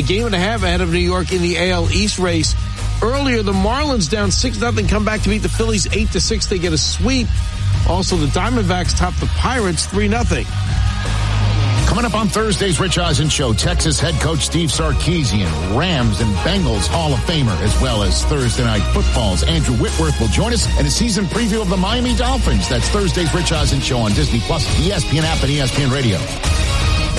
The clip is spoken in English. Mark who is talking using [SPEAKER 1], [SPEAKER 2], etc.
[SPEAKER 1] game and a half ahead of New York in the AL East race. Earlier, the Marlins down 6-0 come back to beat the Phillies 8-6. They get a sweep. Also, the Diamondbacks top the Pirates 3-0.
[SPEAKER 2] Coming up on Thursday's Rich Eisen Show, Texas head coach Steve Sarkisian, Rams and Bengals Hall of Famer, as well as Thursday Night Football's Andrew Whitworth will join us and a season preview of the Miami Dolphins. That's Thursday's Rich Eisen Show on Disney+, ESPN app, and ESPN Radio.